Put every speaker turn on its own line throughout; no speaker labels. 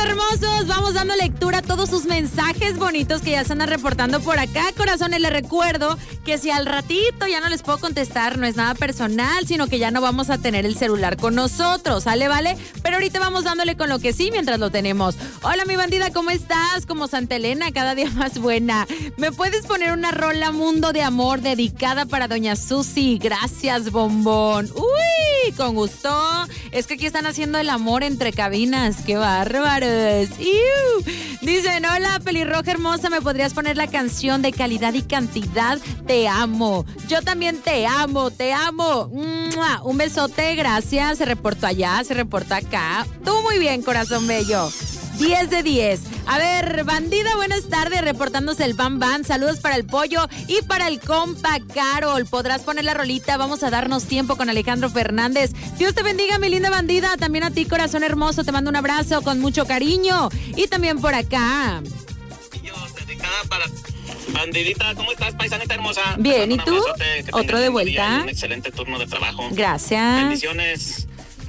hermosos, vamos dando lectura a todos sus mensajes bonitos que ya se andan reportando por acá. Corazones, les recuerdo que si al ratito ya no les puedo contestar, no es nada personal, sino que ya no vamos a tener el celular con nosotros, ¿sale? ¿Vale? Pero ahorita vamos dándole con lo que sí mientras lo tenemos. Hola, mi bandida, ¿cómo estás? Como Santa Elena, cada día más buena. ¿Me puedes poner una rola Mundo de Amor dedicada para doña Susi? Gracias, bombón. Uy, con gusto. Es que aquí están haciendo el amor entre cabinas. ¡Qué bárbaros! ¡Iu! Dicen, hola, pelirroja hermosa, ¿me podrías poner la canción de Calidad y Cantidad? Te amo. Yo también te amo, te amo. ¡Mua! Un besote, gracias. Se reportó allá, se reportó acá. Tú muy bien, corazón bello. 10 de 10. A ver, bandida, buenas tardes, reportándose el Bam Bam. Saludos para el pollo y para el compa Carol. ¿Podrás poner la rolita? Vamos a darnos tiempo con Alejandro Fernández. Dios te bendiga, mi linda bandida. También a ti, corazón hermoso, te mando un abrazo con mucho cariño. Y también por acá.
Yo, dedicada para... Bandidita, ¿cómo estás, paisanita hermosa?
Bien, ¿y tú? Otro de vuelta.
Un excelente turno de trabajo.
Gracias.
Bendiciones.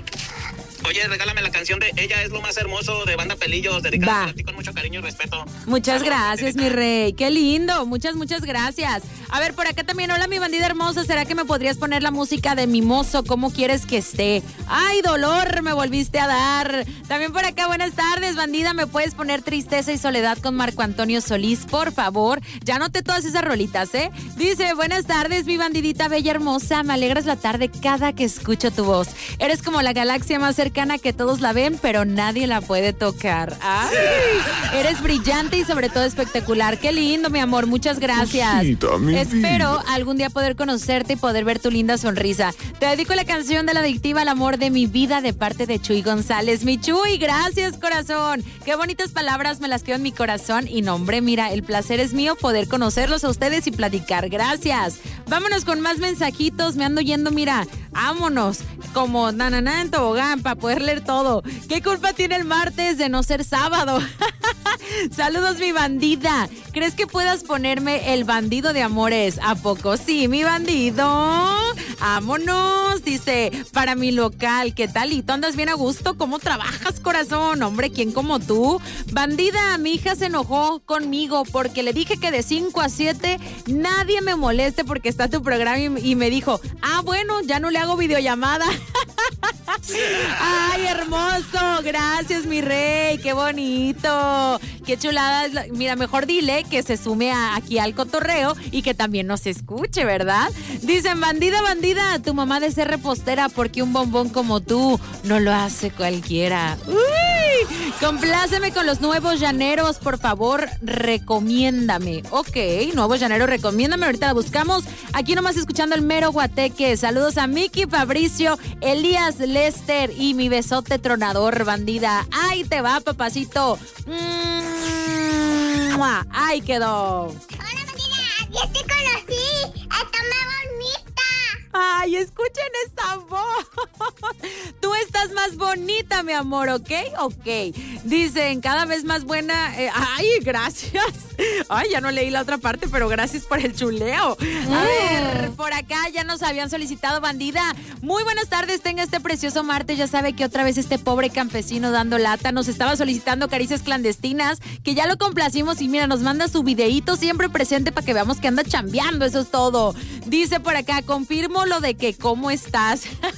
Oye, regálame la canción de Ella es lo más hermoso de Banda Pelillos, dedicada a ti con mucho cariño y respeto.
Muchas gracias, mi rey. Qué lindo. Muchas gracias. A ver, por acá también, hola, mi bandida hermosa. ¿Será que me podrías poner la música de Mimoso? ¿Cómo quieres que esté? ¡Ay, dolor! Me volviste a dar. También por acá, buenas tardes, bandida. ¿Me puedes poner Tristeza y Soledad con Marco Antonio Solís, por favor? Ya noté todas esas rolitas, ¿eh? Dice, buenas tardes, mi bandidita bella hermosa. Me alegras la tarde cada que escucho tu voz. Eres como la galaxia más cercana que todos la ven, pero nadie la puede tocar. ¡Ay! Eres brillante y sobre todo espectacular. Qué lindo, mi amor. Muchas gracias. Espero algún día poder conocerte y poder ver tu linda sonrisa. Te dedico la canción de la adictiva al amor de mi vida de parte de Chuy González. Mi Chuy, gracias, corazón. Qué bonitas palabras, me las quedo en mi corazón. Y no, hombre, mira, el placer es mío poder conocerlos a ustedes y platicar. Gracias. Vámonos con más mensajitos. Me ando yendo, mira, vámonos. Como nananá en tobogán para poder leer todo. ¿Qué culpa tiene el martes de no ser sábado? Saludos, mi bandida. ¿Crees que puedas ponerme El Bandido de Amores? ¿A poco sí, mi bandido? ¡Vámonos! Dice, para mi local. ¿Qué tal? ¿Y tú andas bien a gusto? ¿Cómo trabajas, corazón? Hombre, ¿quién como tú? Bandida, mi hija se enojó conmigo porque le dije que de 5 a 7 nadie me moleste porque está tu programa y me dijo, bueno, ya no le hago videollamada. ¡Ay, hermoso! Gracias, mi rey. ¡Qué bonito! ¡Qué chulada! Mira, mejor dile que se sume aquí al cotorreo y que también nos escuche, ¿verdad? Dicen, bandida, tu mamá de ser repostera porque un bombón como tú no lo hace cualquiera. ¡Uy! Compláceme con los Nuevos Llaneros, por favor, recomiéndame. Ok, Nuevos Llaneros, recomiéndame. Ahorita la buscamos. Aquí nomás escuchando el mero guateque. Saludos a Miki, Fabricio, Elías, Lester y mi besote tronador, bandida. ¡Ay, te va, papacito! ¡Ay, quedó!
Hola, bandida, ya te conocí. Está más bonita.
¡Ay, escuchen esa voz! Tú estás más bonita, mi amor, ¿ok? Ok. Dicen, cada vez más buena. ¡Ay, gracias! Ay, ya no leí la otra parte, pero gracias por el chuleo. A ver, por acá ya nos habían solicitado, bandida. Muy buenas tardes, tenga este precioso martes. Ya sabe que otra vez este pobre campesino dando lata nos estaba solicitando caricias clandestinas, que ya lo complacimos y mira, nos manda su videíto siempre presente para que veamos que anda chambeando, eso es todo. Dice por acá, confirmo lo de que ¿cómo estás?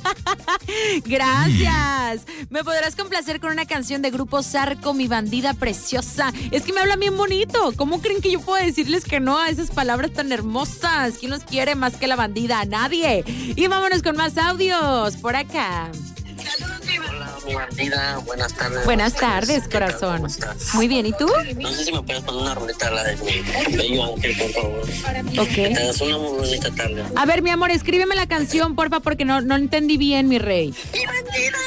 Gracias. ¿Me podrás complacer con una canción de Grupo Zarco, mi bandida preciosa? Es que me hablan bien bonito. ¿Cómo creen que yo puedo decirles que no a esas palabras tan hermosas? ¿Quién los quiere más que la bandida? Nadie. Y vámonos con más audios por acá.
Hola, mi bandida, buenas tardes.
Buenas tardes, corazón.
¿Cómo estás?
Muy bien, ¿y tú?
No sé si me puedes poner una roleta, la de mi bello ángel, por favor.
Ok.
Que tengas una muy bonita tarde.
A ver, mi amor, escríbeme la canción, porfa, porque no entendí bien, mi rey.
Mi bandida,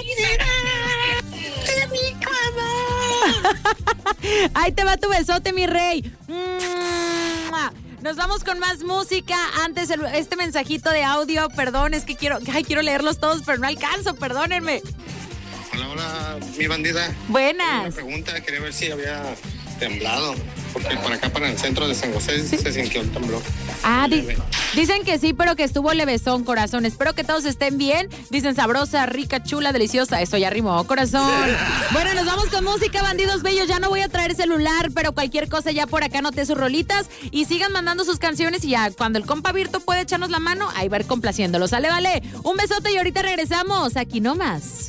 te mi amor.
Ahí te va tu besote, mi rey. Nos vamos con más música. Antes este mensajito de audio, perdón, es que quiero leerlos todos, pero no alcanzo, perdónenme.
Hola, mi bandida.
Buenas.
Una pregunta, quería ver si había temblado. porque por acá para el centro de San José se sintió el temblor.
Dicen que sí, pero que estuvo levesón, corazón. Espero que todos estén bien. Dicen sabrosa, rica, chula, deliciosa. Eso ya rimó, corazón. Bueno, nos vamos con música, bandidos bellos. Ya no voy a traer celular, pero cualquier cosa ya por acá anoté sus rolitas. Y sigan mandando sus canciones y ya cuando el compa Virto puede echarnos la mano, ahí va a ir complaciéndolo. Sale, vale. Un besote y ahorita regresamos. Aquí nomás.